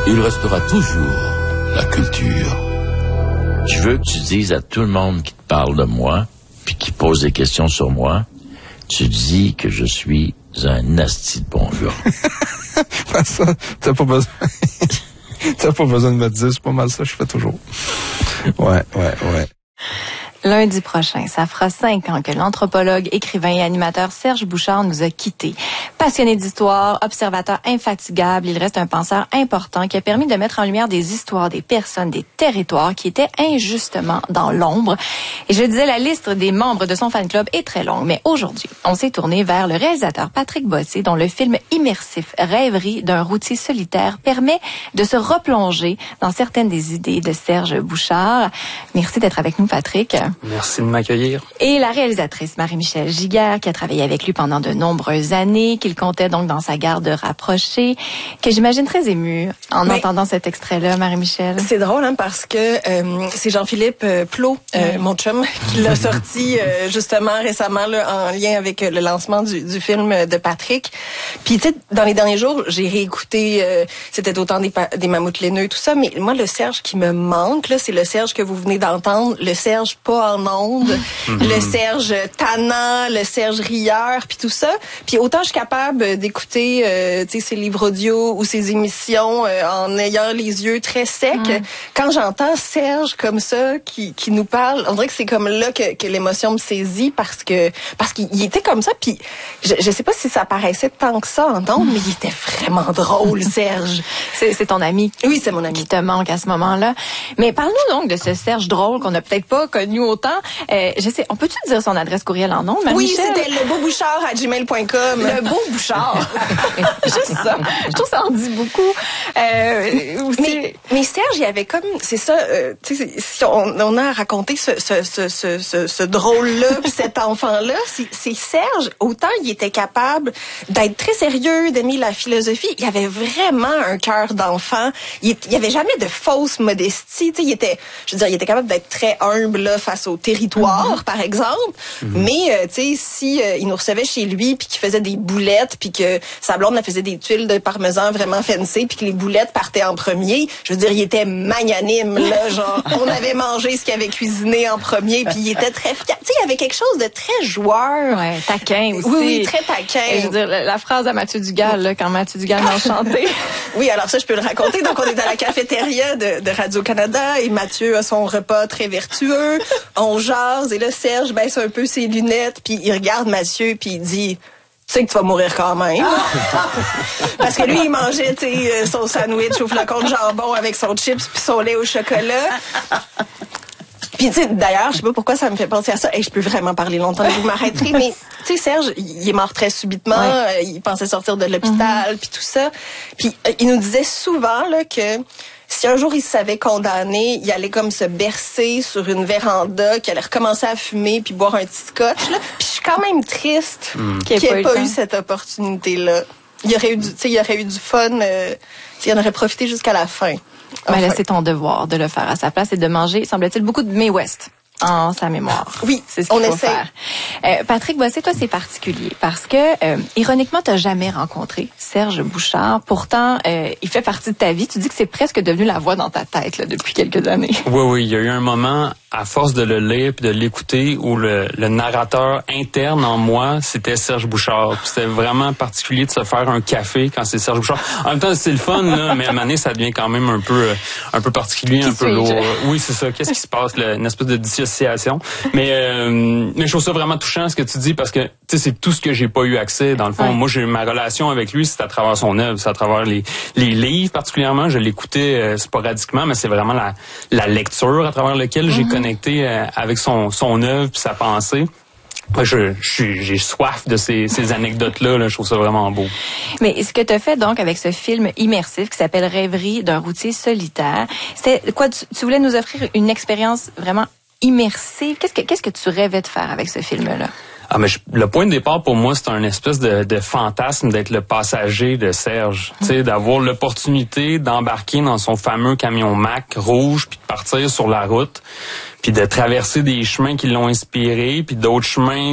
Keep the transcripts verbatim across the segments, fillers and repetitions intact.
il restera toujours la culture. Je veux que tu dises à tout le monde qui te parle de moi, puis qui pose des questions sur moi, tu dis que je suis un asti de bon gars. Ça, t'as pas besoin. T'as pas besoin de me dire, c'est pas mal ça, je fais toujours. Ouais, ouais, ouais. Lundi prochain, ça fera cinq ans que l'anthropologue, écrivain et animateur Serge Bouchard nous a quittés. Passionné d'histoire, observateur infatigable, il reste un penseur important qui a permis de mettre en lumière des histoires, des personnes, des territoires qui étaient injustement dans l'ombre. Et je disais, la liste des membres de son fan club est très longue, mais aujourd'hui, on s'est tourné vers le réalisateur Patrick Bossé, dont le film immersif Rêverie d'un routier solitaire permet de se replonger dans certaines des idées de Serge Bouchard. Merci d'être avec nous, Patrick. Merci de m'accueillir. Et la réalisatrice Marie-Michel Giguère, qui a travaillé avec lui pendant de nombreuses années, qu'il comptait donc dans sa garde rapprochée, que j'imagine très émue en Mais entendant cet extrait-là, Marie-Michel. C'est drôle, hein, parce que euh, c'est Jean-Philippe euh, Plot, euh, oui. mon chum, qui l'a sorti euh, justement récemment là, en lien avec le lancement du, du film de Patrick. Puis tu sais, dans les derniers jours, j'ai réécouté, euh, c'était autant des, des mammouths laineux, tout ça, mais moi, le Serge qui me manque, là, c'est le Serge que vous venez d'entendre, le Serge pas en ondes, mm-hmm. le Serge tannant, le Serge rieur, puis tout ça. Puis autant je suis capable d'écouter euh, tu sais, ses livres audio ou ses émissions euh, en ayant les yeux très secs, mm. quand j'entends Serge comme ça qui, qui nous parle, on dirait que c'est comme là que, que l'émotion me saisit parce que parce qu'il était comme ça. Puis je, je sais pas si ça paraissait tant que ça en ondes, mais il était vraiment drôle, Serge. C'est, c'est ton ami. Oui, c'est mon ami. Qui te manque à ce moment-là. Mais parle-nous donc de ce Serge drôle qu'on n'a peut-être pas connu autant. Euh, je sais, on peut-tu dire son adresse courriel en nom, Marie-Michel? Oui, c'était lebeaubouchard arobase gmail point com. Le beau Bouchard. Juste ça. Je trouve que ça en dit beaucoup. Euh, aussi... mais, mais Serge, il y avait comme, c'est ça, euh, tu sais, si on, on a raconté ce, ce, ce, ce, ce, ce drôle-là, puis cet enfant-là, c'est, c'est Serge, autant il était capable d'être très sérieux, d'aimer la philosophie, il avait vraiment un cœur d'enfant. Il, il y avait jamais de fausse modestie, tu sais, il était, je veux dire, il était capable d'être très humble là, face au territoire, mm-hmm. par exemple. Mm-hmm. Mais, euh, tu sais, si euh, il nous recevait chez lui, puis qu'il faisait des boulettes, puis que sa blonde elle faisait des tuiles de parmesan vraiment fancy, puis que les boulettes partaient en premier, je veux dire, il était magnanime, là, genre, on avait mangé ce qu'il avait cuisiné en premier, puis il était très fier. Tu sais, il y avait quelque chose de très joueur. Ouais, taquin aussi. Oui, oui, très taquin. Et je veux dire, la, la phrase à Mathieu Dugal, là, quand Mathieu Dugal m'a chanté. Oui, alors ça, je peux le raconter. Donc, on est à la cafétéria de, de Radio-Canada, et Mathieu a son repas très vertueux. On jase, et là, Serge baisse un peu ses lunettes, puis il regarde Mathieu, puis il dit... Tu sais que tu vas mourir quand même. Parce que lui, il mangeait son sandwich au flacon de jambon avec son chips puis son lait au chocolat. Puis tu sais, d'ailleurs, je sais pas pourquoi ça me fait penser à ça. Et je peux vraiment parler longtemps, vous m'arrêterez. Mais tu sais, Serge, il est mort très subitement. Ouais. Euh, il pensait sortir de l'hôpital, mm-hmm. puis tout ça. Puis euh, il nous disait souvent là que si un jour il se savait condamné, il allait comme se bercer sur une véranda, qu'il allait recommencer à fumer puis boire un petit scotch. Là. Puis je suis quand même triste mm. qu'il n'ait pas, pas eu cette opportunité-là. Il aurait eu du, tu sais, il aurait eu du fun. Euh, il en aurait profité jusqu'à la fin. Ben là, c'est ton devoir de le faire à sa place et de manger, semble-t-il, beaucoup de Mae West en sa mémoire. Oui, c'est ce qu'il on faut essaie. faire. Euh, Patrick Bossé, toi, c'est particulier parce que, euh, ironiquement, tu n'as jamais rencontré Serge Bouchard. Pourtant, euh, il fait partie de ta vie. Tu dis que c'est presque devenu la voix dans ta tête là, depuis quelques années. Oui, oui. Il y a eu un moment, à force de le lire et de l'écouter, où le, le narrateur interne en moi, c'était Serge Bouchard. Puis c'était vraiment particulier de se faire un café quand c'est Serge Bouchard. En même temps, c'est le fun, là, mais à un moment donné, ça devient quand même un peu, un peu particulier, Qui un peu lourd. Oui, c'est ça. Qu'est-ce qui se passe? Là, une espèce de dissociation. Mais, euh, mais je trouve ça vraiment touchant ce que tu dis parce que tu sais c'est tout ce que j'ai pas eu accès dans le fond. Ouais. Moi, j'ai ma relation avec lui, c'est à travers son œuvre, c'est à travers les les livres particulièrement. Je l'écoutais euh, sporadiquement, mais c'est vraiment la la lecture à travers laquelle mm-hmm. j'ai connecté euh, avec son son œuvre puis sa pensée. Moi, je, je, j'ai soif de ces, ces anecdotes-là. Là. Je trouve ça vraiment beau. Mais ce que tu as fait donc avec ce film immersif qui s'appelle Rêverie d'un routier solitaire, c'était quoi? Tu, tu voulais nous offrir une expérience vraiment immersive. Qu'est-ce que, qu'est-ce que tu rêvais de faire avec ce film-là? Ah, mais je, le point de départ pour moi, c'est un espèce de, de fantasme d'être le passager de Serge. Mmh. Tu sais, d'avoir l'opportunité d'embarquer dans son fameux camion Mack rouge puis de partir sur la route puis de traverser des chemins qui l'ont inspiré puis d'autres chemins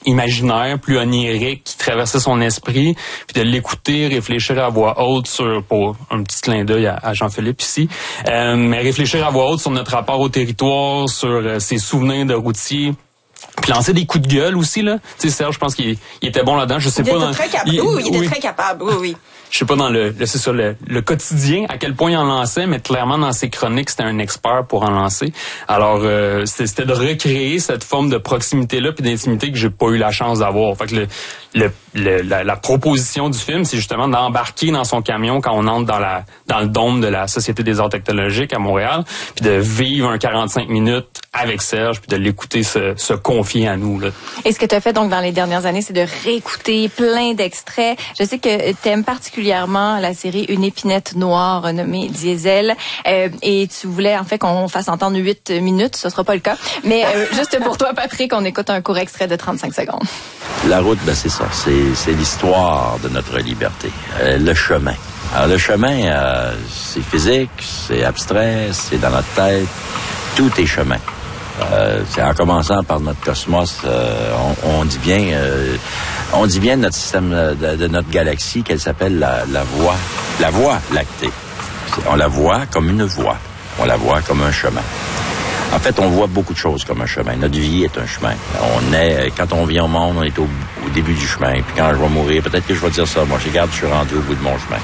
imaginaire, plus onirique qui traversait son esprit, puis de l'écouter, réfléchir à voix haute sur, pour un petit clin d'œil à, à Jean-Philippe ici, euh, mais réfléchir à voix haute sur notre rapport au territoire, sur euh, ses souvenirs de routier. Puis lancer des coups de gueule aussi, là. Tu sais, Serge, je pense qu'il il était bon là-dedans. Je sais il pas. Était dans, très capable. il, oui, il était oui. très capable. Oui, oui. Je sais pas dans le, le c'est ça, le, le quotidien, à quel point il en lançait, mais clairement dans ses chroniques, c'était un expert pour en lancer. Alors, euh, c'était, c'était de recréer cette forme de proximité-là puis d'intimité que j'ai pas eu la chance d'avoir. Fait que le, le, le la, la proposition du film, c'est justement d'embarquer dans son camion quand on entre dans la dans le dôme de la Société des arts technologiques à Montréal, puis de vivre un quarante-cinq minutes avec Serge, puis de l'écouter se, se confier à nous, là. Et ce que tu as fait donc dans les dernières années, c'est de réécouter plein d'extraits. Je sais que tu aimes particulièrement la série Une épinette noire nommée Diesel, euh, et tu voulais en fait qu'on fasse entendre huit minutes, ce sera pas le cas, mais euh, juste pour toi Patrick, on écoute un court extrait de trente-cinq secondes. La route, ben c'est ça, c'est, c'est l'histoire de notre liberté, euh, le chemin. Alors le chemin, euh, c'est physique, c'est abstrait, c'est dans notre tête, tout est chemin. Euh, c'est en commençant par notre cosmos, euh, on, on dit bien, euh, on dit bien de notre système, de, de notre galaxie qu'elle s'appelle la, la voie, la voie lactée. On la voit comme une voie, on la voit comme un chemin. En fait, on voit beaucoup de choses comme un chemin. Notre vie est un chemin. On est, quand on vient au monde, on est au, au début du chemin. Puis quand je vais mourir, peut-être que je vais dire ça. Moi, je regarde, je suis rendu au bout de mon chemin.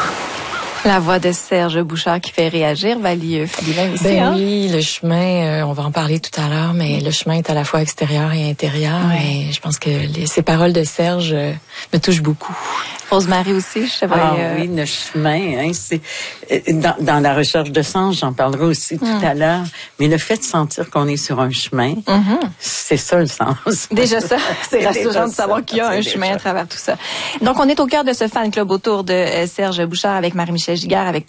La voix de Serge Bouchard qui fait réagir, Valie Philibin aussi. Ben hein? oui, le chemin, euh, on va en parler tout à l'heure, mais le chemin est à la fois extérieur et intérieur. Ouais. Et je pense que les, ces paroles de Serge euh, me touchent beaucoup. Rosemary aussi, je sais pas. Ah euh... oui, le chemin, hein, c'est dans, dans la recherche de sens, j'en parlerai aussi tout mm. à l'heure. Mais le fait de sentir qu'on est sur un chemin, mm-hmm. c'est ça le sens. Déjà ça, c'est, c'est rassurant de savoir ça, qu'il y a un chemin déjà. À travers tout ça. Donc on est au cœur de ce fan club autour de euh, Serge Bouchard avec Marie-Michel Giguère, avec